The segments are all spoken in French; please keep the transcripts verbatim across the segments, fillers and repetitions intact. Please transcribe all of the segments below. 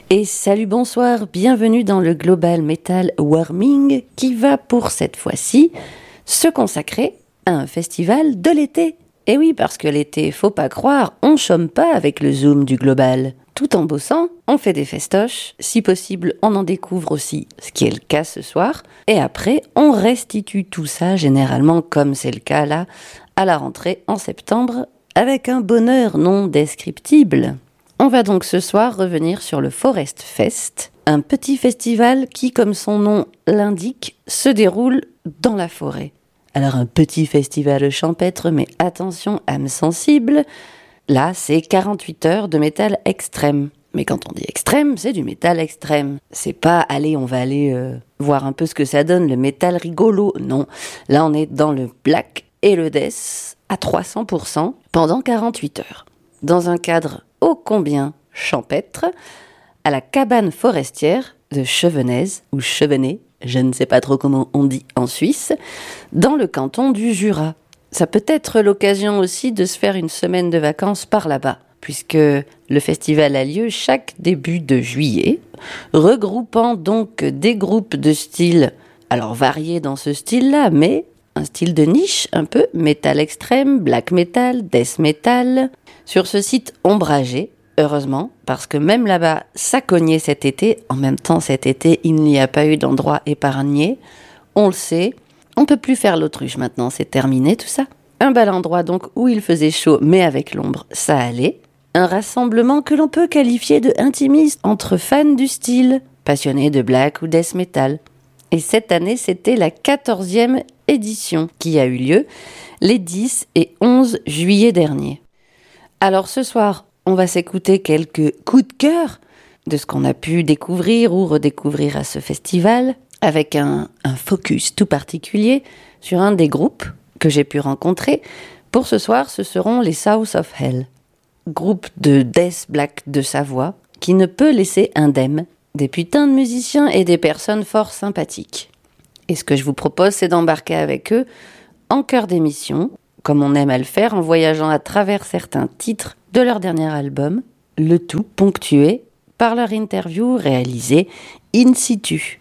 Et salut, bonsoir, bienvenue dans le Global Metal Warming qui va pour cette fois-ci se consacrer à un festival de l'été. Et oui, parce que l'été, faut pas croire, on chôme pas avec le Zoom du Global. Tout en bossant, on fait des festoches, si possible on en découvre aussi, ce qui est le cas ce soir, et après on restitue tout ça généralement comme c'est le cas là, à la rentrée en septembre, avec un bonheur non descriptible. On va donc ce soir revenir sur le Forest Fest, un petit festival qui, comme son nom l'indique, se déroule dans la forêt. Alors un petit festival champêtre, mais attention, âme sensible, là c'est quarante-huit heures de métal extrême. Mais quand on dit extrême, c'est du métal extrême. C'est pas, allez, on va aller euh, voir un peu ce que ça donne, le métal rigolo. Non, là on est dans le black et le death à trois cents pour cent pendant quarante-huit heures. Dans un cadre ô combien champêtre, à la cabane forestière de Chevenez, ou Chevenay, je ne sais pas trop comment on dit en Suisse, dans le canton du Jura. Ça peut être l'occasion aussi de se faire une semaine de vacances par là-bas, puisque le festival a lieu chaque début de juillet, regroupant donc des groupes de styles, alors variés dans ce style-là, mais un style de niche un peu, métal extrême, black metal, death metal, sur ce site ombragé, heureusement, parce que même là-bas, ça cognait cet été. En même temps, cet été, il n'y a pas eu d'endroit épargné. On le sait, on peut plus faire l'autruche maintenant, c'est terminé tout ça. Un bel endroit donc où il faisait chaud, mais avec l'ombre, ça allait. Un rassemblement que l'on peut qualifier de intimiste entre fans du style, passionnés de black ou death metal. Et cette année, c'était la quatorzième édition qui a eu lieu les dix et onze juillet dernier. Alors ce soir, on va s'écouter quelques coups de cœur de ce qu'on a pu découvrir ou redécouvrir à ce festival, avec un, un focus tout particulier sur un des groupes que j'ai pu rencontrer. Pour ce soir, ce seront les South of Hell, groupe de death black de Savoie qui ne peut laisser indemne des putains de musiciens et des personnes fort sympathiques. Et ce que je vous propose, c'est d'embarquer avec eux en cœur d'émission, comme on aime à le faire, en voyageant à travers certains titres de leur dernier album, le tout ponctué par leur interview réalisée in situ.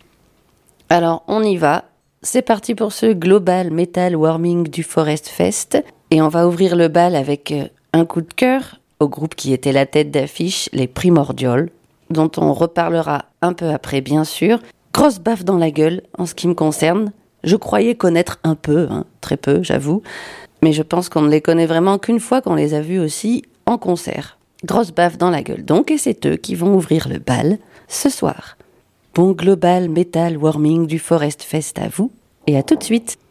Alors on y va, c'est parti pour ce Global Metal Warming du Forest Fest, et on va ouvrir le bal avec un coup de cœur au groupe qui était la tête d'affiche, les Primordial, dont on reparlera un peu après bien sûr. Grosse baffe dans la gueule en ce qui me concerne, je croyais connaître un peu, hein, très peu j'avoue, mais je pense qu'on ne les connaît vraiment qu'une fois qu'on les a vus aussi en concert. Grosse baffe dans la gueule donc, et c'est eux qui vont ouvrir le bal ce soir. Bon Global Metal Warming du Forest Fest à vous, et à tout de suite.